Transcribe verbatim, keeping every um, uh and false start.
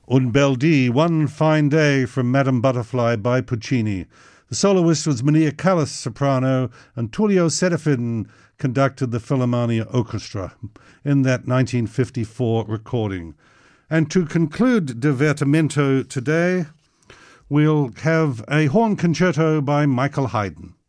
Un bel dì, One Fine Day from Madame Butterfly by Puccini. The soloist was Mania Callas, soprano, and Tullio Serafin conducted the Philharmonia Orchestra in that nineteen fifty-four recording. And to conclude Divertimento today, we'll have a horn concerto by Michael Haydn.